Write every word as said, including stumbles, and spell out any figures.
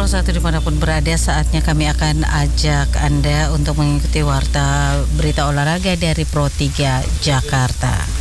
nol satu dimanapun berada, saatnya kami akan ajak Anda untuk mengikuti warta berita olahraga dari Pro tiga Jakarta.